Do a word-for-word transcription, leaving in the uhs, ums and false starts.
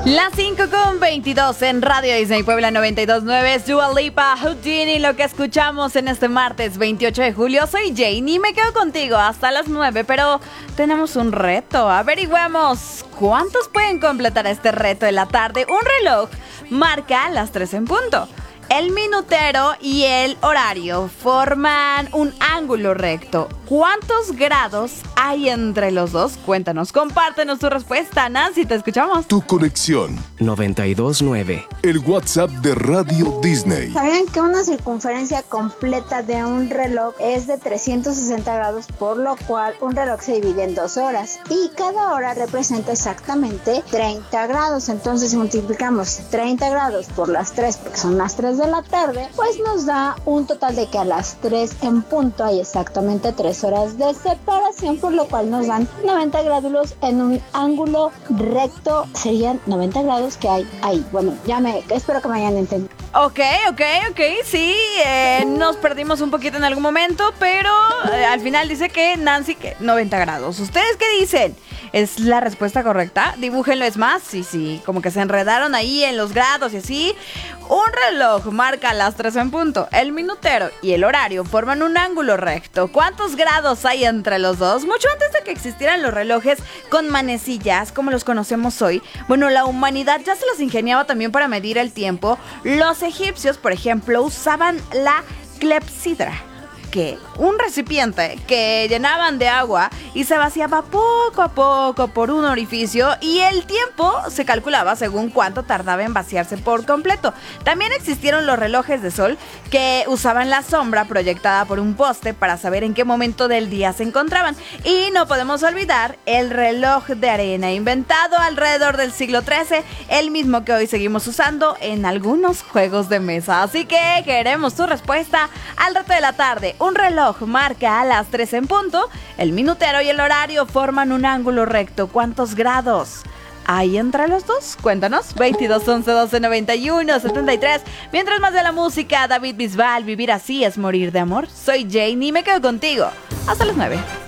Las cinco con veintidós en Radio Disney Puebla noventa y dos punto nueve es Dua Lipa, Houdini, lo que escuchamos en este martes veintiocho de julio. Soy Jane y me quedo contigo hasta las nueve, pero tenemos un reto. Averigüemos cuántos pueden completar este reto de la tarde. Un reloj marca las tres en punto. El minutero y el horario forman un ángulo recto. ¿Cuántos grados hay entre los dos? Cuéntanos, compártenos tu respuesta. Nancy, te escuchamos. Tu conexión. noventa y dos punto nueve. El WhatsApp de Radio Disney. ¿Sabían que una circunferencia completa de un reloj es de trescientos sesenta grados, por lo cual un reloj se divide en dos horas? Y cada hora representa exactamente treinta grados. Entonces, si multiplicamos treinta grados por las tres, porque son las tres de la tarde, pues nos da un total de que a las tres en punto hay exactamente tres horas de separación, por lo cual nos dan noventa grados en un ángulo recto. Serían noventa grados que hay ahí. Bueno, ya me, espero que me hayan entendido. Ok, ok, ok, sí, eh, nos perdimos un poquito en algún momento, pero eh, al final dice que Nancy, que noventa grados. ¿Ustedes qué dicen? ¿Es la respuesta correcta? Dibújenlo, es más, sí, sí, como que se enredaron ahí en los grados y así. Un reloj marca las tres en punto. El minutero y el horario forman un ángulo recto. ¿Cuántos grados hay entre los dos? Mucho antes de que existieran los relojes con manecillas, como los conocemos hoy, bueno, la humanidad ya se los ingeniaba también para medir el tiempo. Los egipcios, por ejemplo, usaban la clepsidra, que un recipiente que llenaban de agua y se vaciaba poco a poco por un orificio, y el tiempo se calculaba según cuánto tardaba en vaciarse por completo. También existieron los relojes de sol, que usaban la sombra proyectada por un poste para saber en qué momento del día se encontraban. Y no podemos olvidar el reloj de arena, inventado alrededor del siglo trece, el mismo que hoy seguimos usando en algunos juegos de mesa. Así que queremos tu respuesta al reto de la tarde. Un reloj marca a las tres en punto. El minutero y el horario forman un ángulo recto. ¿Cuántos grados hay entre los dos? Cuéntanos. veintidós, once, doce, noventa y uno, setenta y tres. Mientras más de la música, David Bisbal, Vivir así es morir de amor. Soy Jane y me quedo contigo hasta las nueve.